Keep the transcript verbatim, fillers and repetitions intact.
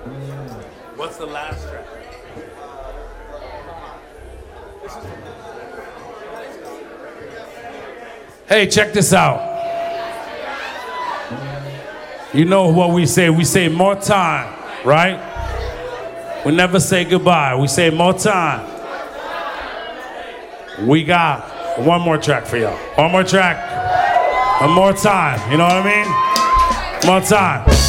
What's the last track? Hey, check this out. You know what we say? We say more time, right? We never say goodbye. We say more time. We got one more track for y'all. One more track. One more time. You know what I mean? More time.